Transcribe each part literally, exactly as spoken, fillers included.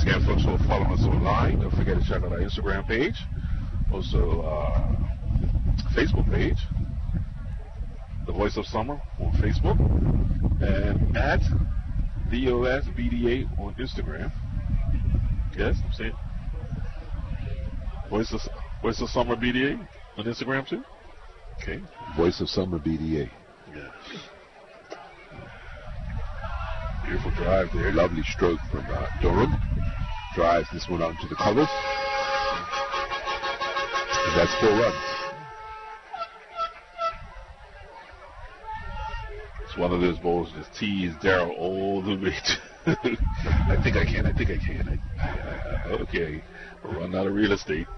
again, folks, who are following us online, don't forget to check out our Instagram page, also uh, Facebook page, The Voice of Summer on Facebook, and at V O S B D A on Instagram. Yes, I'm saying Voice of, Voice of Summer B D A on Instagram too? Okay. Voice of Summer B D A. Yes. Beautiful drive there. Lovely stroke from uh, Durham. Drives this one out into the covers. And that's four runs. It's one of those balls that tease Darryl all the way to I think I can, I think I can. I, uh, okay. We're running out of real estate.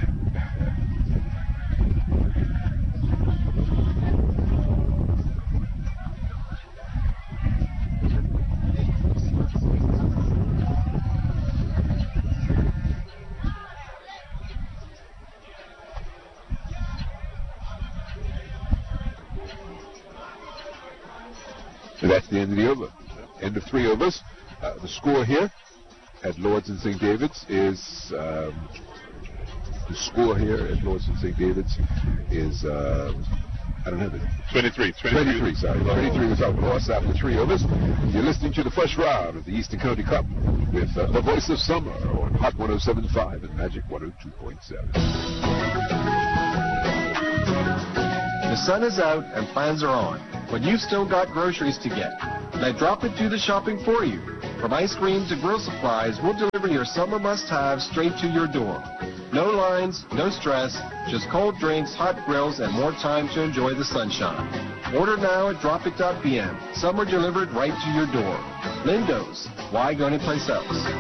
So that's the end of the over. End of three overs. Uh, the score here at Lords and Saint David's is um, the score here at Lords and Saint David's is uh, I don't have it. twenty-three. twenty-three. Sorry, twenty-three was out lost after three overs. You're listening to the first round of the Eastern County Cup with uh, the Voice of Summer on Hot one oh seven point five and Magic one oh two point seven. The sun is out and plans are on, but you've still got groceries to get. Let Drop It do the shopping for you. From ice cream to grill supplies, we'll deliver your summer must-haves straight to your door. No lines, no stress, just cold drinks, hot grills, and more time to enjoy the sunshine. Order now at drop it dot p m. Summer delivered right to your door. Lindo's. Why go anyplace else?